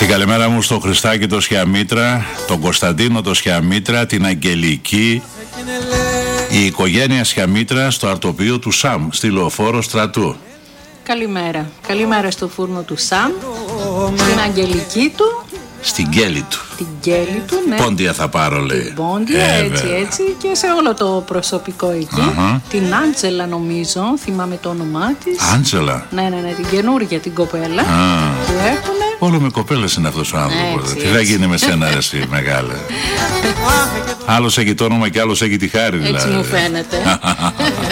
Την καλημέρα μου στο Χριστάκη το Σιαμήτρα, τον Κωνσταντίνο το Σιαμήτρα, την Αγγελική, η οικογένεια Σιαμήτρα στο αρτοπείο του ΣΑΜ, στη Λεωφόρο Στρατού. Καλημέρα. Καλημέρα στο φούρνο του ΣΑΜ, στην Αγγελική του. Στην Γκέλη του. Την Γκέλη του, ναι. Πόντια θα πάρω, λέει. Την Πόντια, έτσι. Και σε όλο το προσωπικό εκεί. Την Άντζελα, νομίζω, θυμάμαι το όνομά της. Άντζελα. Ναι, την καινούργια την κοπέλα που έχουνε. Όλο με κοπέλες είναι αυτός ο άνθρωπος. Τι θα γίνει με σένα, εσύ, μεγάλε. Άλλος έχει το όνομα και άλλος έχει τη χάρη, δηλαδή. Έτσι μου φαίνεται.